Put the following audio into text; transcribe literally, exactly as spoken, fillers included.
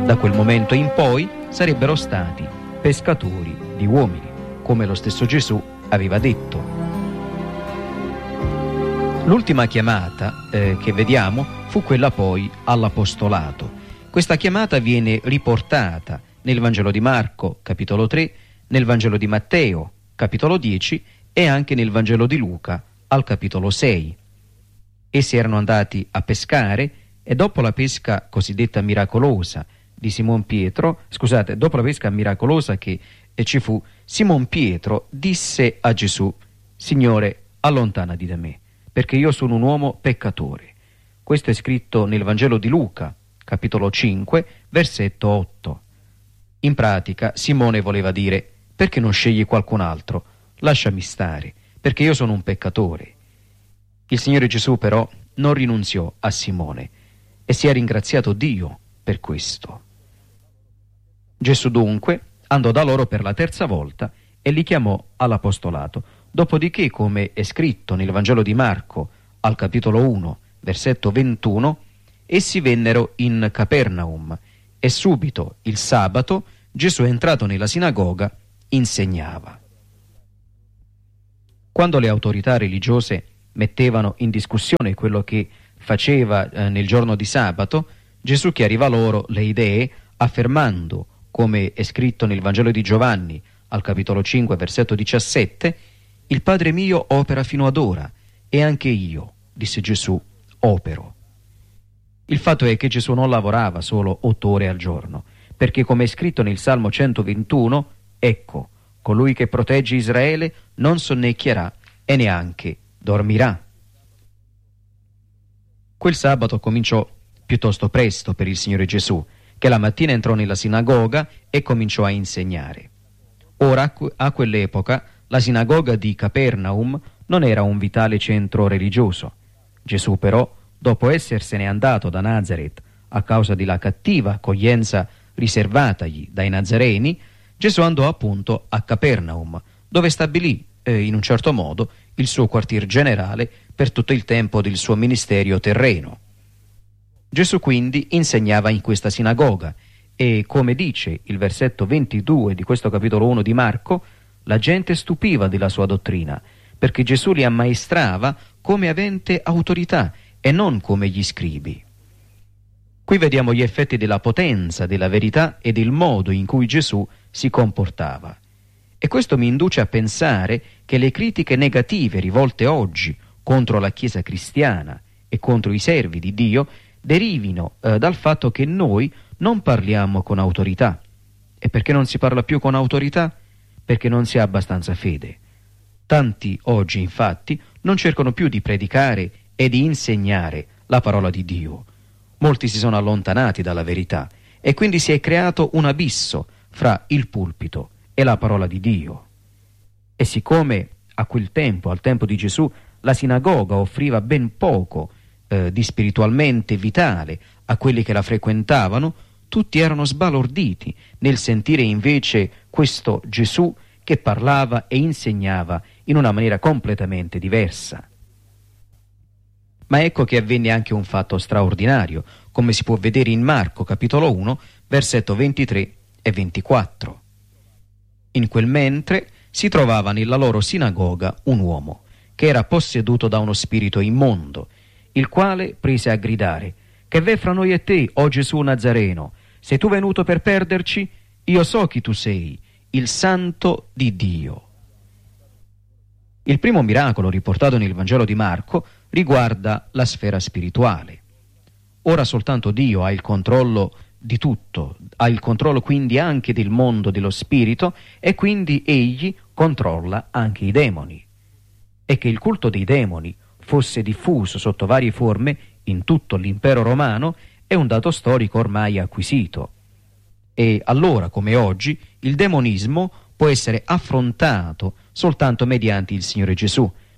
Da quel momento in poi sarebbero stati pescatori di uomini, come lo stesso Gesù aveva detto. L'ultima chiamata eh, che vediamo fu quella poi all'apostolato. Questa chiamata viene riportata nel Vangelo di Marco, capitolo tre, nel Vangelo di Matteo, capitolo dieci, e anche nel Vangelo di Luca, al capitolo sei. Essi erano andati a pescare e dopo la pesca cosiddetta miracolosa di Simon Pietro, scusate, dopo la pesca miracolosa che eh, ci fu, Simon Pietro disse a Gesù: Signore, allontanati da me, perché io sono un uomo peccatore. Questo è scritto nel Vangelo di Luca, capitolo cinque, versetto otto. In pratica, Simone voleva dire: perché non scegli qualcun altro? Lasciami stare, perché io sono un peccatore. Il Signore Gesù però non rinunziò a Simone e si è ringraziato Dio per questo. Gesù dunque andò da loro per la terza volta e li chiamò all'apostolato. Dopodiché, come è scritto nel Vangelo di Marco, al capitolo uno, versetto ventuno, essi vennero in Capernaum e subito, il sabato, Gesù, entrato nella sinagoga, insegnava. Quando le autorità religiose mettevano in discussione quello che faceva eh, nel giorno di sabato, Gesù chiariva loro le idee affermando, come è scritto nel Vangelo di Giovanni, al capitolo cinque, versetto diciassette, il Padre mio opera fino ad ora e anche io, disse Gesù, opero. Il fatto è che Gesù non lavorava solo otto ore al giorno, perché come è scritto nel Salmo centoventuno, ecco, colui che protegge Israele non sonnecchierà e neanche dormirà. Quel sabato cominciò piuttosto presto per il Signore Gesù, che la mattina entrò nella sinagoga e cominciò a insegnare. Ora, a quell'epoca, la sinagoga di Capernaum non era un vitale centro religioso. Gesù però, dopo essersene andato da Nazaret a causa della cattiva accoglienza riservatagli dai Nazareni, Gesù andò appunto a Capernaum, dove stabilì, eh, in un certo modo, il suo quartier generale per tutto il tempo del suo ministerio terreno. Gesù quindi insegnava in questa sinagoga e, come dice il versetto ventidue di questo capitolo uno di Marco, la gente stupiva della sua dottrina, perché Gesù li ammaestrava come avente autorità e non come gli scribi. Qui vediamo gli effetti della potenza, della verità e del modo in cui Gesù si comportava. E questo mi induce a pensare che le critiche negative rivolte oggi contro la Chiesa cristiana e contro i servi di Dio derivino eh, dal fatto che noi non parliamo con autorità. E perché non si parla più con autorità? Perché non si ha abbastanza fede. Tanti oggi, infatti, non cercano più di predicare e di insegnare la parola di Dio. Molti si sono allontanati dalla verità e quindi si è creato un abisso fra il pulpito e la parola di Dio. E siccome a quel tempo, al tempo di Gesù, la sinagoga offriva ben poco eh, di spiritualmente vitale a quelli che la frequentavano, tutti erano sbalorditi nel sentire invece questo Gesù che parlava e insegnava in una maniera completamente diversa. Ma ecco che avvenne anche un fatto straordinario, come si può vedere in Marco, capitolo uno, versetto ventitré e ventiquattro. In quel mentre si trovava nella loro sinagoga un uomo, che era posseduto da uno spirito immondo, il quale prese a gridare: «Che v'è fra noi e te, o Gesù Nazareno? Sei tu venuto per perderci? Io so chi tu sei, il Santo di Dio». Il primo miracolo riportato nel Vangelo di Marco riguarda la sfera spirituale. Ora soltanto Dio ha il controllo di tutto, ha il controllo quindi anche del mondo dello spirito e quindi egli controlla anche i demoni. E che il culto dei demoni fosse diffuso sotto varie forme in tutto l'impero romano è un dato storico ormai acquisito. E allora, come oggi, il demonismo può essere affrontato soltanto mediante il Signore Gesù,